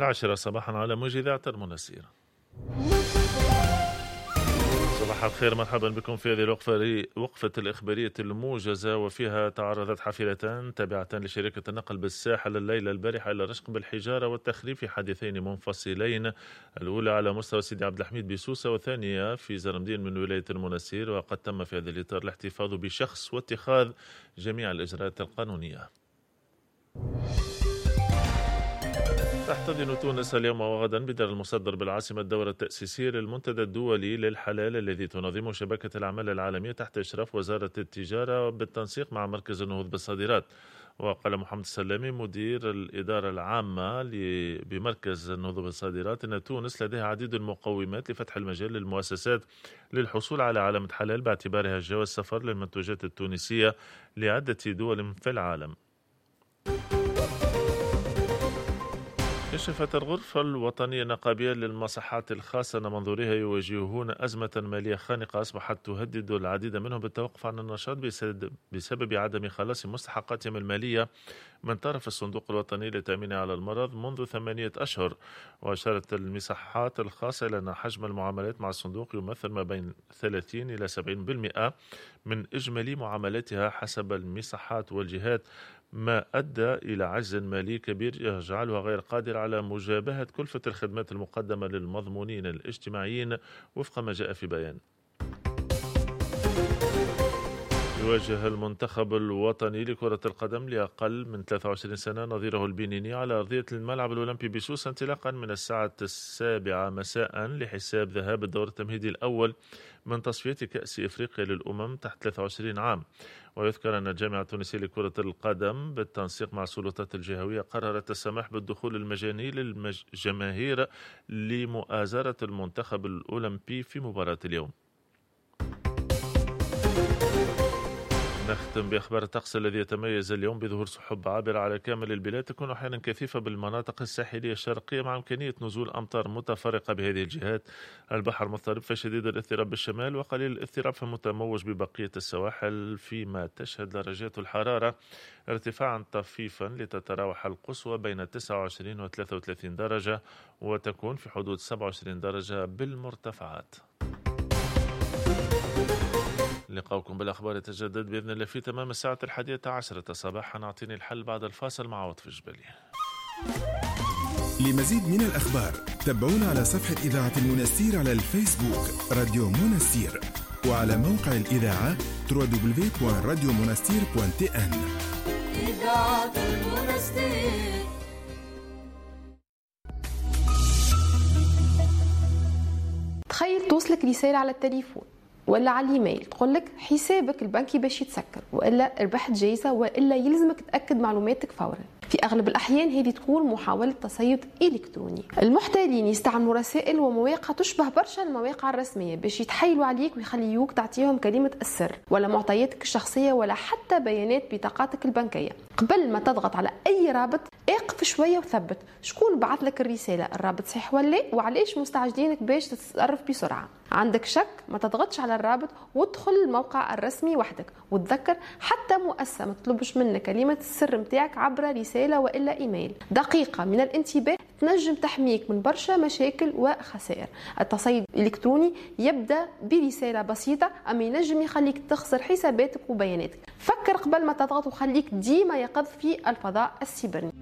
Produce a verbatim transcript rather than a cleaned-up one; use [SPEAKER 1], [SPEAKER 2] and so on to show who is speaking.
[SPEAKER 1] العاشرة صباحا على موجة إذاعة المنسير. صباح الخير، مرحبا بكم في هذه الوقفة وقفة الإخبارية الموجزة، وفيها تعرضت حافلتان تابعة لشركة النقل بالساحل الليلة البارحة إلى رشق بالحجارة والتخريب في حادثين منفصلين، الأولى على مستوى سيدي عبد الحميد بسوسة والثانية في زرمدين من ولاية المنسير، وقد تم في هذا الإطار الاحتفاظ بشخص واتخاذ جميع الإجراءات القانونية. تحتضن تونس اليوم وغدا بدار المصدر بالعاصمة الدورة التأسيسية للمنتدى الدولي للحلال الذي تنظمه شبكة الأعمال العالمية تحت إشراف وزارة التجارة بالتنسيق مع مركز النهوض بالصادرات. وقال محمد السلامي مدير الإدارة العامة بمركز النهوض بالصادرات أن تونس لديها عديد المقومات لفتح المجال للمؤسسات للحصول على علامة حلال باعتبارها جواز سفر للمنتوجات التونسية لعدة دول في العالم. كشفت الغرفة الوطنية النقابية للمصحات الخاصة أن منظوريها يواجهون أزمة مالية خانقة أصبحت تهدد العديد منهم بالتوقف عن النشاط بسبب عدم خلاص مستحقاتهم المالية من طرف الصندوق الوطني للتأمين على المرض منذ ثمانية أشهر. وأشارت المصحات الخاصة إلى أن حجم المعاملات مع الصندوق يمثل ما بين ثلاثين إلى سبعين بالمئة من إجمالي معاملاتها حسب المصحات والجهات، ما أدى إلى عجز مالي كبير يجعلها غير قادرة على مجابهة كلفة الخدمات المقدمة للمضمونين الاجتماعيين وفق ما جاء في بيان. يواجه المنتخب الوطني لكرة القدم لأقل من ثلاثة وعشرين سنة نظيره البنيني على أرضية الملعب الأولمبي بسوسة انطلاقا من الساعة السابعة مساء لحساب ذهاب الدور التمهيدي الأول من تصفية كأس إفريقيا للأمم تحت ثلاثة وعشرين عام. ويذكر أن الجامعة التونسية لكرة القدم بالتنسيق مع السلطات الجهوية قررت السماح بالدخول المجاني للجماهير لمؤازرة المنتخب الأولمبي في مباراة اليوم. نختم بأخبار الطقس الذي يتميز اليوم بظهور سحب عابرة على كامل البلاد، تكون أحيانا كثيفة بالمناطق الساحلية الشرقية مع إمكانية نزول أمطار متفرقة بهذه الجهات. البحر مضطرب فشديد الاضطراب بالشمال وقليل الاضطراب فمتموج ببقية السواحل، فيما تشهد درجات الحرارة ارتفاعا طفيفا لتتراوح القصوى بين تسعة وعشرين و ثلاثة وثلاثين درجة وتكون في حدود سبعة وعشرين درجة بالمرتفعات. لقاؤكم بالأخبار يتجدد بإذن الله في تمام الساعة الحادية عشرة صباحا. أعطيني الحل بعد الفاصل مع عطف جبلي.
[SPEAKER 2] لمزيد من الأخبار تابعونا على صفحة إذاعة المنسير على الفيسبوك راديو منسير، وعلى موقع الإذاعة دبليو دبليو دبليو دوت راديو منسير دوت تي إن. إذاعة المنسير.
[SPEAKER 3] تخيل توصلك رسالة على التليفون ولا على الايميل تقول لك حسابك البنكي باش يتسكر، والا ربحت جايزه، والا يلزمك تاكد معلوماتك فورا. في اغلب الاحيان هذه تكون محاوله تصيد الكتروني. المحتالين يستعملوا رسائل ومواقع تشبه برشا المواقع الرسميه باش يتحايلوا عليك ويخليوك تعطيهم كلمه السر ولا معطياتك الشخصيه ولا حتى بيانات بطاقاتك البنكيه. قبل ما تضغط على اي رابط اقف شويه وثبت شكون بعث لك الرساله، الرابط صحيح ولا وعليش مستعجلينك باش تتصرف بسرعه. عندك شك ما تضغطش على الرابط وادخل الموقع الرسمي وحدك. وتذكر حتى مؤسسه ما تطلبش منك كلمه السر متاعك عبر رساله والا ايميل. دقيقه من الانتباه تنجم تحميك من برشا مشاكل وخسائر. التصيد الالكتروني يبدا برساله بسيطه اما ينجم يخليك تخسر حساباتك وبياناتك. فكر قبل ما تضغط وخليك ديما يقظ في الفضاء السيبرني.